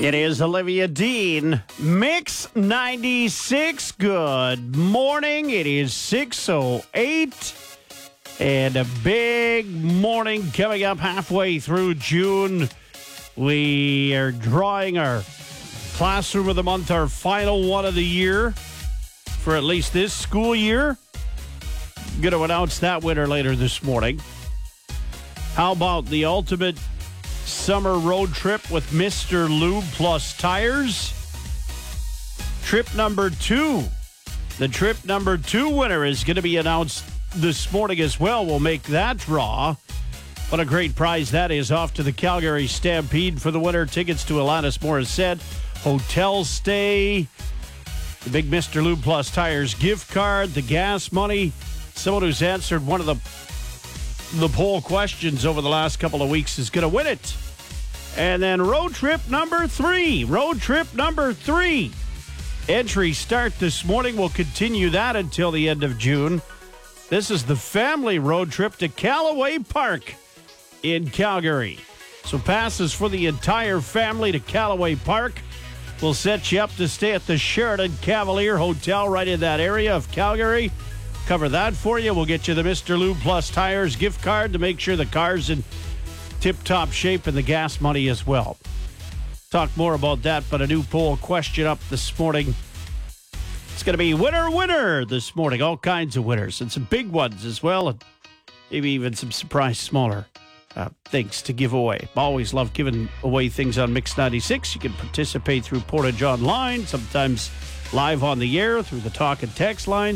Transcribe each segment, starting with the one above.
It is Olivia Dean, Mix 96. Good morning. It is 6:08. And a big morning coming up halfway through June. We are drawing our Classroom of the Month, our final one of the year for at least this school year. Going to announce that winner later this morning. How about the ultimate summer road trip with Mr. Lube Plus Tires? Trip number 2. The trip number 2 winner is going to be announced this morning as well. We'll make that draw. What a great prize that is. Off to the Calgary Stampede for the winner. Tickets to Alanis Morissette. Hotel stay. The big Mr. Lube Plus Tires gift card. The gas money. Someone who's answered one of the poll questions over the last couple of weeks is going to win it. And then road trip number 3. Road trip number 3. Entries start this morning. We'll continue that until the end of June. This is the family road trip to Callaway Park in Calgary. So passes for the entire family to Callaway Park. We'll set you up to stay at the Sheraton Cavalier Hotel right in that area of Calgary. Cover that for you. We'll get you the Mr. Lube Plus Tires gift card to make sure the car's in tip-top shape, and the gas money as well. Talk more about that, but a new poll question up this morning. It's going to be winner this morning. All kinds of winners and some big ones as well, and maybe even some surprise smaller things to give away. Always love giving away things on Mix 96. You can participate through Portage Online, sometimes live on the air through the talk and text line,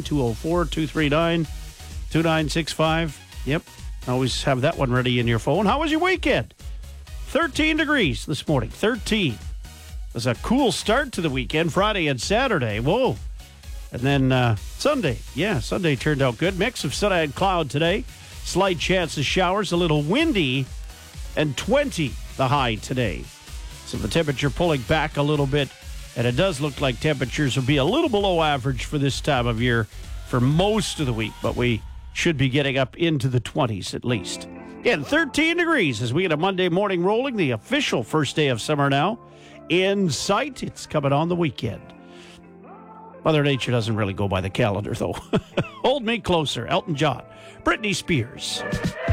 204-239-2965. Yep, always have that one ready in your phone. How was your weekend? 13 degrees this morning, 13. It was a cool start to the weekend, Friday and Saturday. Whoa. And then Sunday. Yeah, Sunday turned out good. Mix of sun and cloud today. Slight chance of showers, a little windy, and 20 the high today. So the temperature pulling back a little bit, and it does look like temperatures will be a little below average for this time of year for most of the week, but we should be getting up into the 20s at least. Again, 13 degrees as we get a Monday morning rolling, the official first day of summer now in sight. It's coming on the weekend. Mother Nature doesn't really go by the calendar, though. Hold Me Closer, Elton John, Britney Spears.